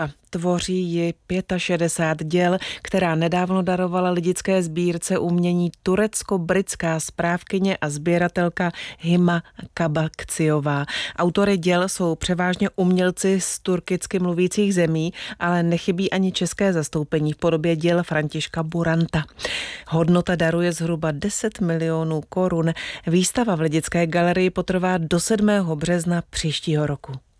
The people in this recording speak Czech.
Tvoří ji 65 děl, která nedávno darovala lidické sbírce umění turecko-britská správkyně a sběratelka Hima Kabakciová. Autory děl jsou převážně umělci z turkicky mluvících zemí, ale nechybí ani české zastoupení v podobě děl Františka Buranta. Hodnota daru je zhruba 10 milionů korun. Výstava v Lidické galerii potrvá do 7. března příštího roku.